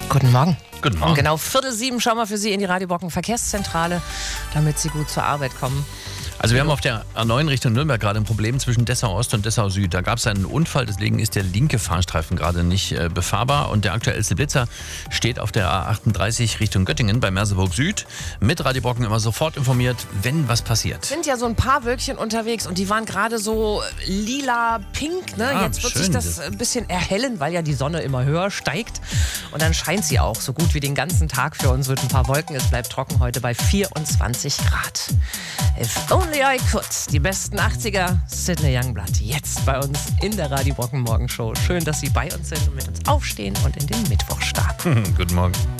Guten Morgen. Guten Morgen. Um genau 6:45 schauen wir für Sie in die Radio Brocken Verkehrszentrale, damit Sie gut zur Arbeit kommen. Also wir haben auf der A9 Richtung Nürnberg gerade ein Problem zwischen Dessau Ost und Dessau Süd. Da gab es einen Unfall, deswegen ist der linke Fahrstreifen gerade nicht befahrbar. Und der aktuellste Blitzer steht auf der A38 Richtung Göttingen bei Merseburg Süd. Mit Radio Brocken immer sofort informiert, wenn was passiert. Es sind ja so ein paar Wölkchen unterwegs und die waren gerade so lila-pink. Ne? Ah, Jetzt wird schön, sich das ein bisschen erhellen, weil ja die Sonne immer höher steigt. Und dann scheint sie auch so gut wie den ganzen Tag für uns mit ein paar Wolken. Es bleibt trocken heute bei 24 Grad. If only I could. Die besten 80er, Sidney Youngblood. Jetzt bei uns in der Radio Brocken Morgenshow. Schön, dass Sie bei uns sind und mit uns aufstehen und in den Mittwoch starten. Guten Morgen.